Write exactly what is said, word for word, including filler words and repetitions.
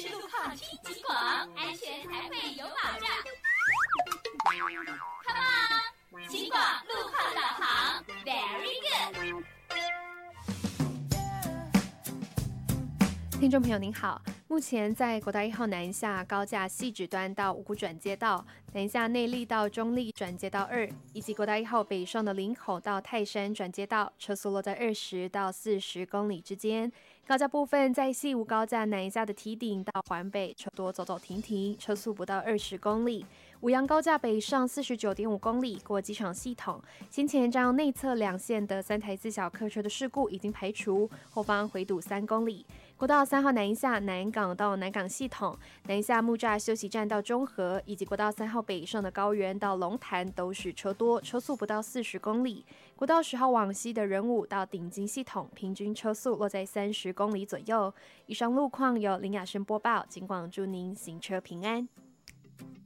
实路况听警广，安全才会有保障。Come on， 警广路况导航 ，Very good。 听众朋友您好，目前在国道一号南下高架汐止端到五股转接道、南下内坜到中坜转接道二，以及国道一号北上的林口到泰山转接道，车速落在二十到四十公里之间。高架部分在西吴高架南下的堤顶到环北，车多走走停停，车速不到二十公里。五杨高架北上四十九点五公里，过机场系统。先前占用内侧两线的三台自小客车的事故已经排除，后方回堵三公里。国道三号南下南港到南港系统，南下木栅休息站到中和，以及国道三号北上的高原到龙潭都是车多，车速不到四十公里。国道十号往西的仁武到顶金系统，平均车速落在三十公里左右。以上路况由林雅生播报，警广祝您行车平安。